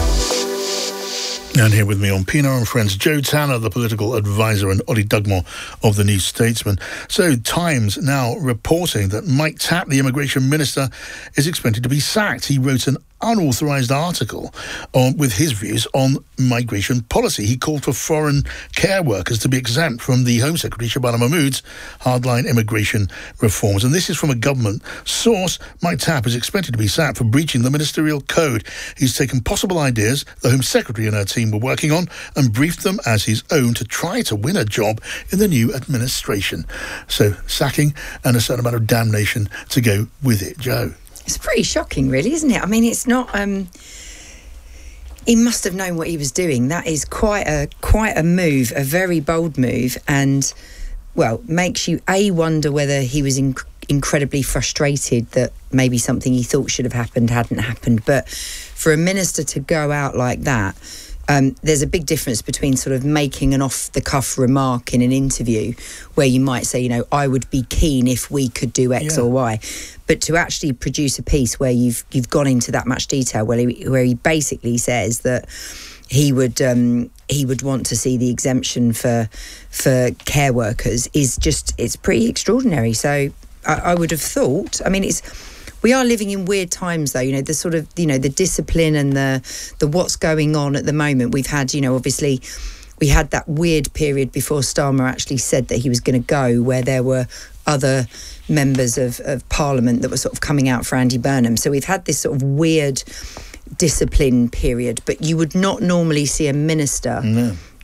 And here with me on Pinar and Friends, Joe Tanner, the political advisor, and Ollie Dugmore of the New Statesman. So, Times now reporting that Mike Tapp, the Immigration Minister, is expected to be sacked. He wrote an unauthorised article on, with his views on migration policy. He called for foreign care workers to be exempt from the Home Secretary, Shabana Mahmood's hardline immigration reforms. And this is from a government source. Mike Tapp is expected to be sacked for breaching the ministerial code. He's taken possible ideas the Home Secretary and her team were working on and briefed them as his own to try to win a job in the new administration. So, sacking and a certain amount of damnation to go with it. Joe? It's pretty shocking, really, isn't it? I mean, it's not... Um, he must have known what he was doing. That is quite a quite a move, a very bold move, and, well, makes you, A, wonder whether he was inc- incredibly frustrated that maybe something he thought should have happened hadn't happened. But for a minister to go out like that... Um, there's a big difference between sort of making an off-the-cuff remark in an interview where you might say, you know, I would be keen if we could do X yeah. or Y. But to actually produce a piece where you've you've gone into that much detail, where he, where he basically says that he would um, he would want to see the exemption for for care workers is just, it's pretty extraordinary. So I, I would have thought, I mean, it's... We are living in weird times, though, you know, the sort of, you know, the discipline and the the what's going on at the moment. We've had, you know, obviously, we had that weird period before Starmer actually said that he was going to go, where there were other members of, of Parliament that were sort of coming out for Andy Burnham. So we've had this sort of weird discipline period, but you would not normally see a minister... No.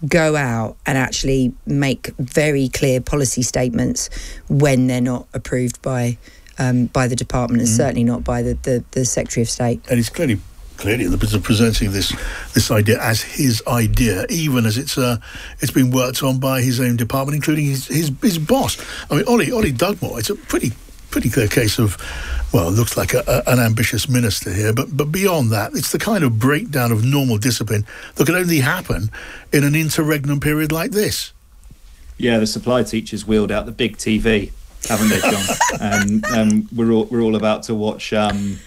go out and actually make very clear policy statements when they're not approved by um, by the department, and mm. certainly not by the, the, the Secretary of State. And he's clearly clearly in the business of presenting this this idea as his idea, even as it's uh, it's been worked on by his own department, including his his, his boss. I mean, Ollie Ollie Dugmore. It's a pretty pretty clear case of, well, it looks like a, a, an ambitious minister here, but but beyond that, it's the kind of breakdown of normal discipline that can only happen in an interregnum period like this. Yeah, the supply teachers wheeled out the big T V, haven't they, John? and um, we're all we're all about to watch. Um,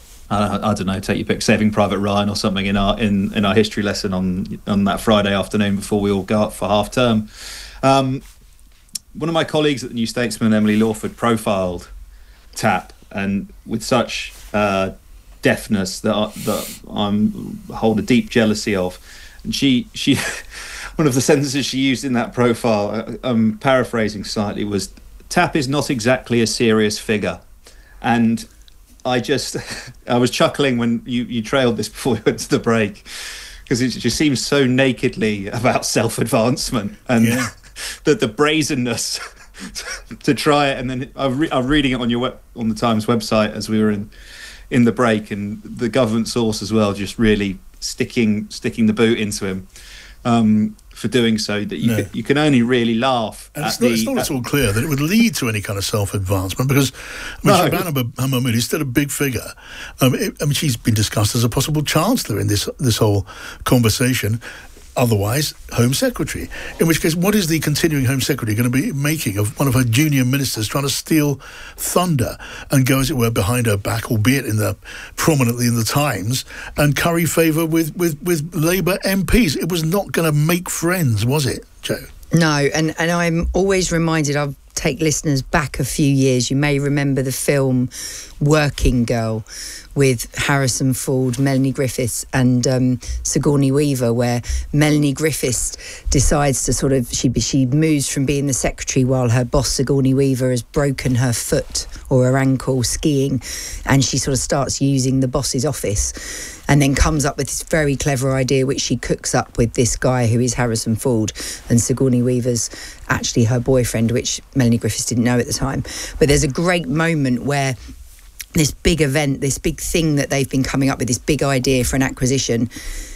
I, I don't know, take your pick, Saving Private Ryan or something in our in, in our history lesson on on that Friday afternoon before we all go up for half term. Um, one of my colleagues at the New Statesman, Emily Lawford, profiled TAP, and with such uh, deftness that I, that I'm hold a deep jealousy of. And she she one of the sentences she used in that profile, I'm paraphrasing slightly, was, "TAP is not exactly a serious figure," and I just, I was chuckling when you, you trailed this before we went to the break, because it just seems so nakedly about self-advancement and yeah. the, the brazenness to try it. And then I was re- reading it on your web, on the Times website as we were in in the break, and the government source as well, just really sticking sticking the boot into him um, for doing so. That you, no. can, you can only really laugh. And at it's, not, the, it's not at all clear that it would lead to any kind of self-advancement, because I mean, no. Shabana Hammamoud is still a big figure. Um, it, I mean, she's been discussed as a possible chancellor in this this whole conversation. Otherwise, Home Secretary. In which case, what is the continuing Home Secretary going to be making of one of her junior ministers trying to steal thunder and go, as it were, behind her back, albeit in the prominently in the Times, and curry favour with, with, with Labour M Ps? It was not going to make friends, was it, Joe? No, and, and I'm always reminded, I'll take listeners back a few years. You may remember the film Working Girl with Harrison Ford, Melanie Griffiths and um, Sigourney Weaver, where Melanie Griffiths decides to sort of, she she moves from being the secretary while her boss Sigourney Weaver has broken her foot or her ankle skiing, and she sort of starts using the boss's office, and then comes up with this very clever idea which she cooks up with this guy who is Harrison Ford, and Sigourney Weaver's actually her boyfriend, which Melanie Griffiths didn't know at the time. But there's a great moment where this big event, this big thing that they've been coming up with, this big idea for an acquisition,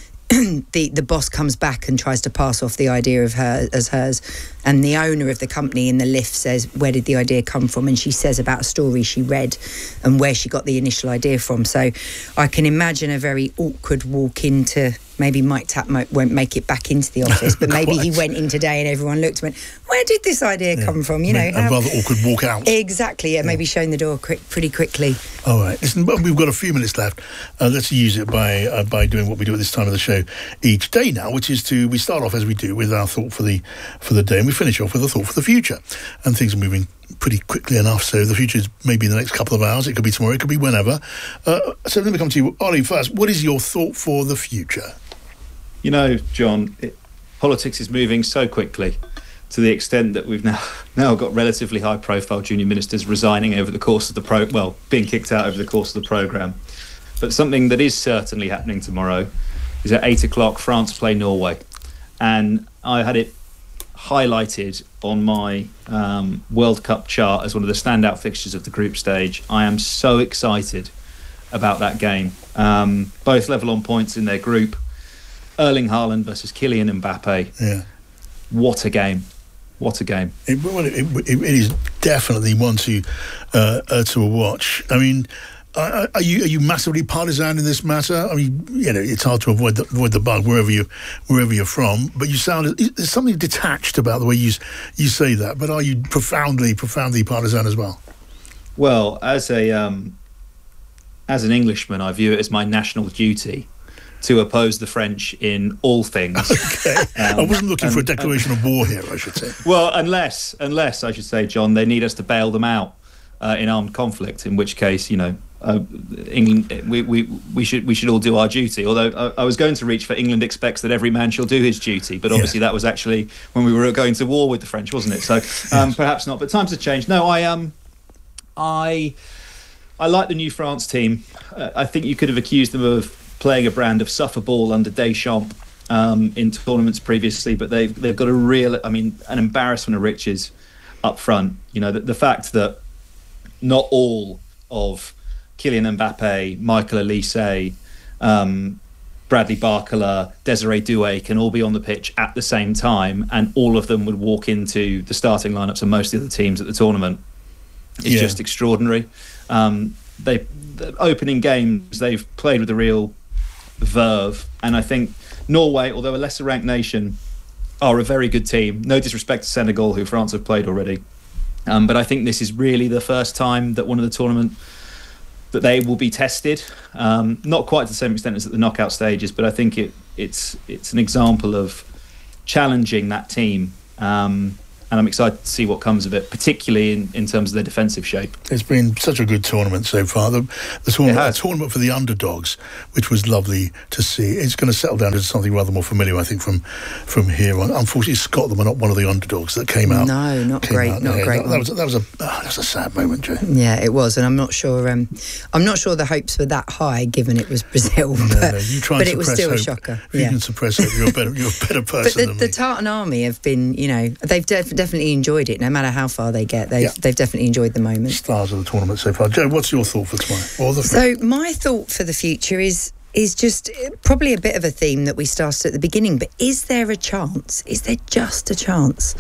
the the boss comes back and tries to pass off the idea of her as hers, and the owner of the company in the lift says, where did the idea come from? And she says about a story she read and where she got the initial idea from. So I can imagine a very awkward walk into, maybe Mike Tapp won't make it back into the office, but maybe he went in today and everyone looked and went, where did this idea yeah. come from? You know, a rather awkward walk out. Exactly, yeah, yeah. Maybe showing the door quick, pretty quickly. All right, listen, we've got a few minutes left. Uh, let's use it by uh, by doing what we do at this time of the show each day now, which is to, we start off as we do with our thought for the for the day, and we finish off with a thought for the future. And things are moving pretty quickly enough, so the future is maybe in the next couple of hours. It could be tomorrow, it could be whenever. Uh, so let me come to you, Ollie, first. What is your thought for the future? You know, John, it, politics is moving so quickly, to the extent that we've now now got relatively high-profile junior ministers resigning over the course of the pro, well, being kicked out over the course of the programme. But something that is certainly happening tomorrow is at eight o'clock, France play Norway, and I had it highlighted on my um, World Cup chart as one of the standout fixtures of the group stage. I am so excited about that game. Um, both level on points in their group. Erling Haaland versus Kylian Mbappe. Yeah. What a game. What a game. It, well, it, it, it is definitely one to uh, uh, to watch. I mean, are, are you are you massively partisan in this matter? I mean, you know, it's hard to avoid the, avoid the bug wherever you wherever you're from. But you sound, there's something detached about the way you you say that. But are you profoundly profoundly partisan as well? Well, as a um, as an Englishman, I view it as my national duty to oppose the French in all things. Okay. Um, I wasn't looking and, for a declaration um, of war here, I should say. Well, unless, unless I should say, John, they need us to bail them out uh, in armed conflict, in which case, you know, uh, England, we, we we should we should all do our duty. Although I, I was going to reach for England expects that every man shall do his duty, but obviously yeah. that was actually when we were going to war with the French, wasn't it? So um, yes. perhaps not. But times have changed. No, I um, I I like the new France team. Uh, I think you could have accused them of playing a brand of suffer ball under Deschamps, um, in tournaments previously, but they've they've got a real, I mean, an embarrassment of riches up front. You know, the, the fact that not all of Kylian Mbappe, Michael Olise, um, Bradley Barcola, Desiree Doué can all be on the pitch at the same time, and all of them would walk into the starting lineups of most of the teams at the tournament. It's Yeah. just extraordinary. Um, they the opening games they've played with a real verve, and I think Norway, although a lesser ranked nation, are a very good team. No disrespect to Senegal, who France have played already, um, but I think this is really the first time that one of the tournament that they will be tested. Um, not quite to the same extent as at the knockout stages, but I think it it's it's an example of challenging that team. Um, and I'm excited to see what comes of it, particularly in, in terms of their defensive shape. It's been such a good tournament so far. The, the tournament, the tournament for the underdogs, which was lovely to see. It's going to settle down into something rather more familiar, I think, from from here on. Unfortunately, Scotland were not one of the underdogs that came out. No, not came great, out not ahead. great That, that was that was a oh, that was a sad moment, Joe. Yeah, it was, and I'm not sure. Um, I'm not sure the hopes were that high, given it was Brazil. No, but no, you try but and it was suppress still hope. a shocker. If you Yeah. can suppress hope, you're a better you're a better person But the, than the me. Tartan Army have been, you know, they've def- definitely enjoyed it. No matter how far they get, they've Yeah. they've definitely enjoyed the moment. Stars of the tournament so far. Joe, what's your thought for tomorrow? Or the So my thought for the future is is just probably a bit of a theme that we started at the beginning. But is there a chance? Is there just a chance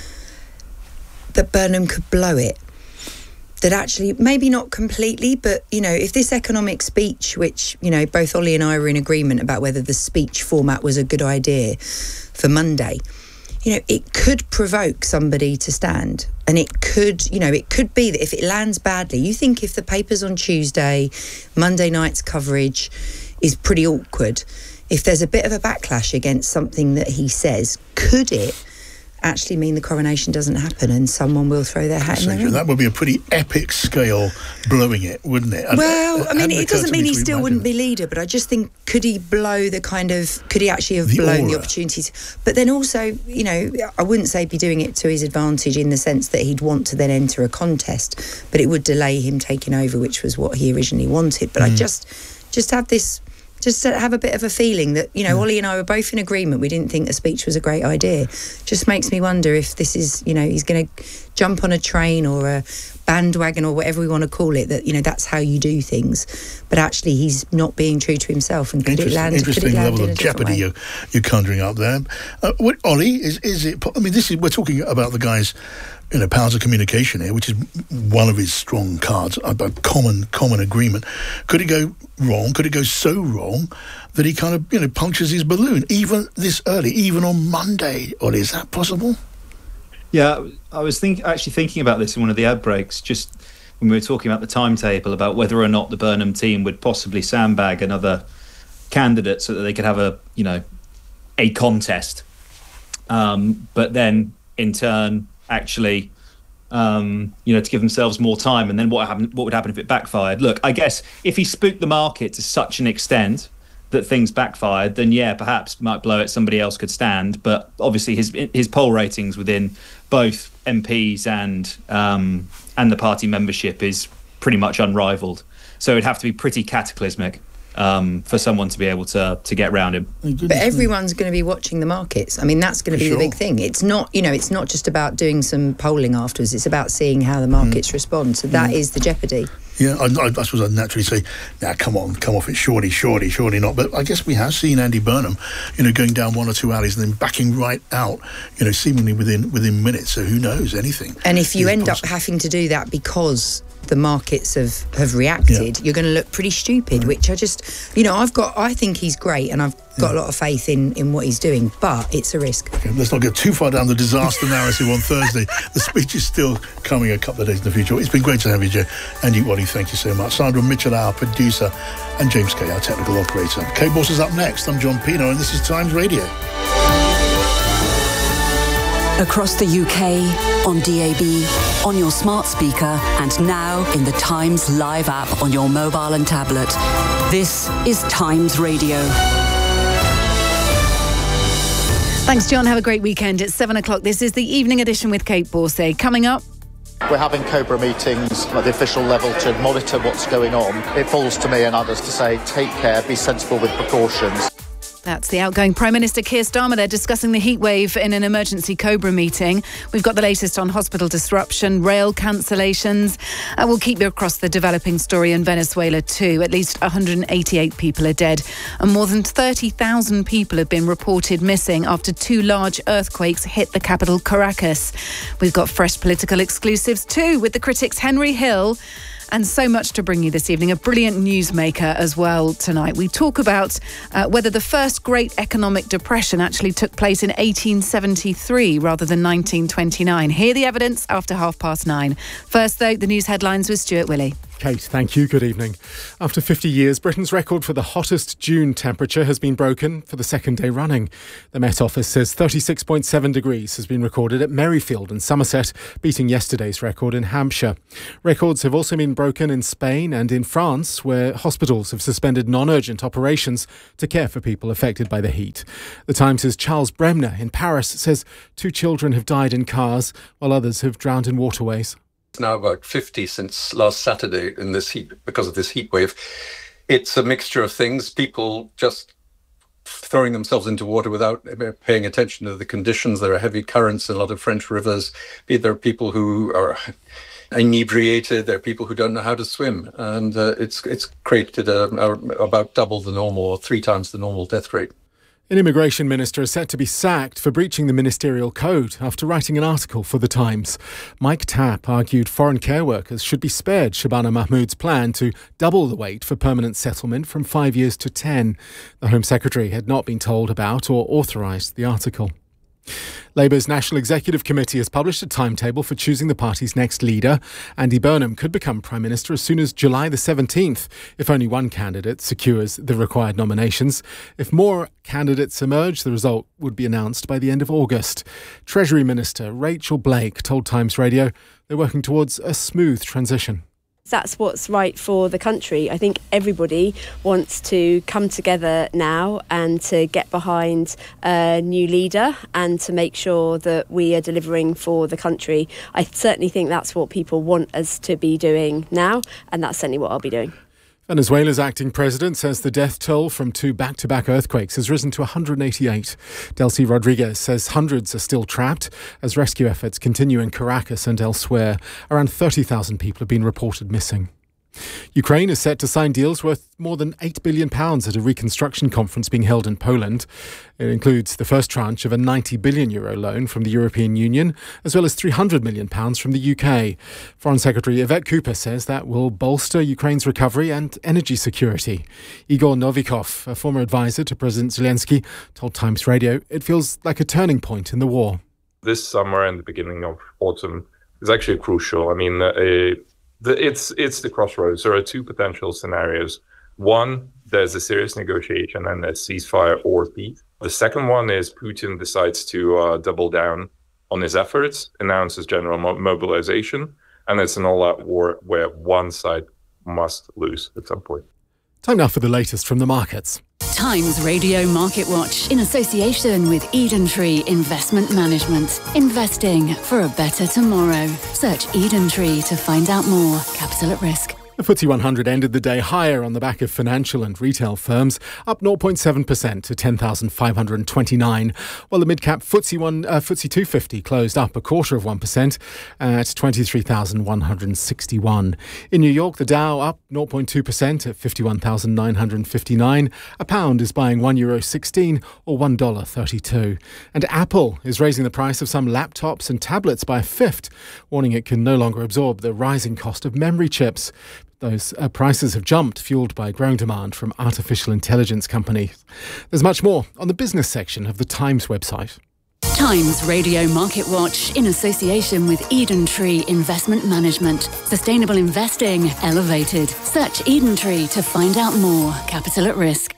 that Burnham could blow it? That actually, maybe not completely, but, you know, if this economic speech, which, you know, both Ollie and I were in agreement about whether the speech format was a good idea for Monday, you know, it could provoke somebody to stand. And it could, you know, it could be that if it lands badly, you think if the paper's on Tuesday, Monday night's coverage is pretty awkward, if there's a bit of a backlash against something that he says, could it actually mean the coronation doesn't happen and someone will throw their hat in the ring? That would be a pretty epic scale blowing it, wouldn't it? And Well, it I mean, hadn't it doesn't occurred to mean me he to still imagine wouldn't it. be leader, but I just think, could he blow the kind of, could he actually have The blown the aura. opportunities? But then also, you know, I wouldn't say be doing it to his advantage in the sense that he'd want to then enter a contest, but it would delay him taking over, which was what he originally wanted. But I Mm. just, just have this, just to have a bit of a feeling that, you know, Ollie and I were both in agreement. We didn't think the speech was a great idea. Just makes me wonder if this is, you know, he's going to jump on a train or a bandwagon or whatever we want to call it, that, you know, that's how you do things. But actually he's not being true to himself, and could it Interesting, land, could it interesting land level in a of different jeopardy way? you're, you're conjuring up there. Uh, what, Ollie, is is it? po- I mean, this is we're talking about the guy's, you know, powers of communication here, which is one of his strong cards. A, a common common agreement. Could it go wrong? Could it go so wrong that he kind of, you know, punctures his balloon even this early, even on Monday? Ollie, is that possible? Yeah, I was think actually thinking about this in one of the ad breaks, just when we were talking about the timetable, about whether or not the Burnham team would possibly sandbag another candidate so that they could have a, you know, a contest. Um, but then, in turn, actually, um, you know, to give themselves more time. And then what happened? What would happen if it backfired? Look, I guess if he spooked the market to such an extent that things backfired, then yeah, perhaps might blow it. Somebody else could stand, but obviously his his poll ratings within both M Ps and um, and the party membership is pretty much unrivaled. So it'd have to be pretty cataclysmic um, for someone to be able to to get round him. But everyone's going to be watching the markets. I mean, that's going to be For the big sure. thing. It's not, you know, it's not just about doing some polling afterwards. It's about seeing how the markets respond. So that Mm. is the jeopardy. Yeah, I, I, I suppose I'd naturally say, nah, come on, come off it, surely, surely, surely not. But I guess we have seen Andy Burnham, you know, going down one or two alleys and then backing right out, you know, seemingly within within minutes. So who knows, anything. And if you is end possible. up having to do that because the markets have, have reacted, you're going to look pretty stupid, which I just, you know, I've got, I think he's great and I've got a lot of faith in, in what he's doing, but it's a risk. Okay, let's not get too far down the disaster narrative on Thursday. The speech is still coming a couple of days in the future. It's been great to have you, Joe. And you, Wally, thank you so much. Sandra Mitchell, our producer, and James Kay, our technical operator. K-Boss is up next. I'm John Pino, and this is Times Radio. Across the U K, on D A B, on your smart speaker, and now in the Times Live app on your mobile and tablet. This is Times Radio. Thanks, John. Have a great weekend. It's seven o'clock. This is the evening edition with Kate Borsay. Coming up, we're having COBRA meetings at the official level to monitor what's going on. It falls to me and others to say, take care, be sensible with precautions. That's the outgoing Prime Minister Keir Starmer. They're discussing the heatwave in an emergency Cobra meeting. We've got the latest on hospital disruption, rail cancellations. Uh, we'll keep you across the developing story in Venezuela too. At least one hundred eighty-eight people are dead and more than thirty thousand people have been reported missing after two large earthquakes hit the capital Caracas. We've got fresh political exclusives too with the critic's Henry Hill. And so much to bring you this evening. A brilliant newsmaker as well tonight. We talk about uh, whether the first great economic depression actually took place in eighteen seventy-three rather than nineteen twenty-nine. Hear the evidence after half past nine. First, though, the news headlines with Stuart Willey. Kate, thank you. Good evening. After fifty years, Britain's record for the hottest June temperature has been broken for the second day running. The Met Office says thirty-six point seven degrees has been recorded at Merrifield in Somerset, beating yesterday's record in Hampshire. Records have also been broken in Spain and in France, where hospitals have suspended non-urgent operations to care for people affected by the heat. The Times' Charles Bremner in Paris says two children have died in cars, while others have drowned in waterways. It's now about fifty since last Saturday in this heat because of this heat wave. It's a mixture of things. People just throwing themselves into water without paying attention to the conditions. There are heavy currents in a lot of French rivers. There are people who are inebriated. There are people who don't know how to swim. And uh, it's it's created a, a, about double the normal or three times the normal death rate. An immigration minister is set to be sacked for breaching the ministerial code after writing an article for The Times. Mike Tapp argued foreign care workers should be spared Shabana Mahmood's plan to double the wait for permanent settlement from five years to ten. The Home Secretary had not been told about or authorised the article. Labour's National Executive Committee has published a timetable for choosing the party's next leader. Andy Burnham could become Prime Minister as soon as July the seventeenth, if only one candidate secures the required nominations. If more candidates emerge, the result would be announced by the end of August. Treasury Minister Rachel Blake told Times Radio they're working towards a smooth transition. That's what's right for the country. I think everybody wants to come together now and to get behind a new leader and to make sure that we are delivering for the country. I certainly think that's what people want us to be doing now, and that's certainly what I'll be doing. Venezuela's acting president says the death toll from two back-to-back earthquakes has risen to one hundred eighty-eight. Delcy Rodriguez says hundreds are still trapped as rescue efforts continue in Caracas and elsewhere. Around thirty thousand people have been reported missing. Ukraine is set to sign deals worth more than eight billion pounds at a reconstruction conference being held in Poland. It includes the first tranche of a ninety billion euro loan from the European Union, as well as three hundred million pounds from the U K. Foreign Secretary Yvette Cooper says that will bolster Ukraine's recovery and energy security. Igor Novikov, a former advisor to President Zelensky, told Times Radio it feels like a turning point in the war. This summer and the beginning of autumn is actually crucial. I mean, a The, it's it's the crossroads. There are two potential scenarios. One, there's a serious negotiation and a ceasefire or peace. The second one is Putin decides to uh, double down on his efforts, announces general mo- mobilization, and it's an all-out war where one side must lose at some point. Time now for the latest from the markets. Times Radio Market Watch in association with Eden Tree Investment Management. Investing for a better tomorrow. Search Eden Tree to find out more. Capital at risk. The F T S E one hundred ended the day higher on the back of financial and retail firms, up zero point seven percent to ten thousand five hundred twenty-nine, while the mid-cap F T S E, one, uh, F T S E two fifty closed up a quarter of one percent at twenty-three thousand one hundred sixty-one. In New York, the Dow up zero point two percent at fifty-one thousand nine hundred fifty-nine. A pound is buying one euro sixteen or one dollar thirty-two. And Apple is raising the price of some laptops and tablets by a fifth, warning it can no longer absorb the rising cost of memory chips. Those uh, prices have jumped, fuelled by growing demand from artificial intelligence companies. There's much more on the business section of the Times website. Times Radio Market Watch in association with Eden Tree Investment Management. Sustainable investing elevated. Search Eden Tree to find out more. Capital at risk.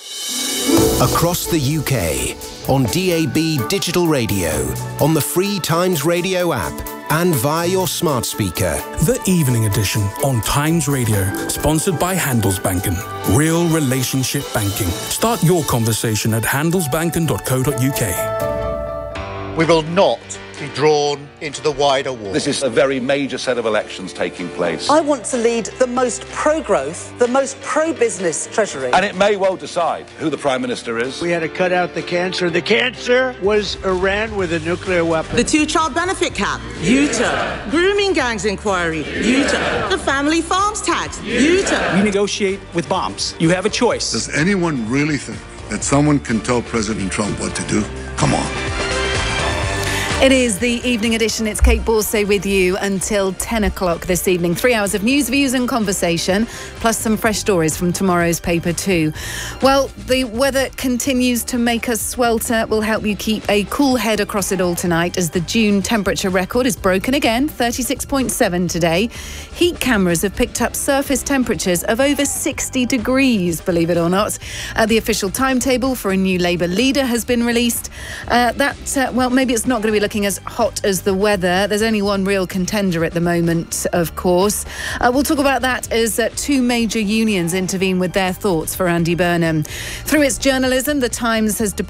Across the U K, on D A B digital radio, on the free Times Radio app, and via your smart speaker. The Evening Edition on Times Radio, sponsored by Handelsbanken. Real relationship banking. Start your conversation at handelsbanken dot co dot uk. We will not be drawn into the wider war. This is a very major set of elections taking place. I want to lead the most pro-growth, the most pro-business Treasury. And it may well decide who the Prime Minister is. We had to cut out the cancer. The cancer was Iran with a nuclear weapon. The two-child benefit cap, U-turn. Grooming gangs inquiry, U-turn. The family farms tax, U-turn. You negotiate with bombs. You have a choice. Does anyone really think that someone can tell President Trump what to do? Come on. It is the evening edition. It's Kate Borsay with you until ten o'clock this evening. Three hours of news, views and conversation, plus some fresh stories from tomorrow's paper too. Well, the weather continues to make us swelter. We'll help you keep a cool head across it all tonight as the June temperature record is broken again, thirty-six point seven today. Heat cameras have picked up surface temperatures of over sixty degrees, believe it or not. Uh, the official timetable for a new Labour leader has been released. Uh, that, uh, well, maybe it's not going to be looking as hot as the weather. There's only one real contender at the moment, of course. Uh, we'll talk about that as uh, two major unions intervene with their thoughts for Andy Burnham. Through its journalism, The Times has